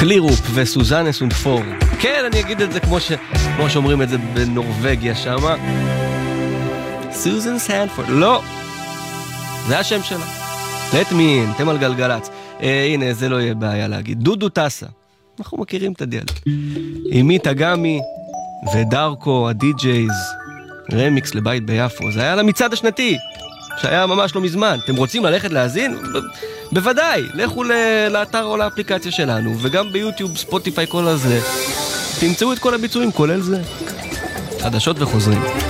קלירופ וסוזנה סונפור. כן, אני אגיד את זה כמו שאומרים את זה בנורווגיה שמה. סוזן סנפורד. לא. זה השם שלה. let me in, אתם על גלגלץ. הנה, זה לא יהיה בעיה להגיד. דודו טסה. אנחנו מכירים את הדיאל. אימי תגמי ודרקו, הדי-ג'ייז, רמיקס לבית ביפו. זה היה למצעד השנתי, שהיה ממש לא מזמן. אתם רוצים ללכת להזין? בוודאי. לכו לאתר או לאפליקציה שלנו, וגם ביוטיוב, ספוטיפיי, כל הזה. תמצאו את כל הביצועים, כולל זה. חדשות וחוזרים.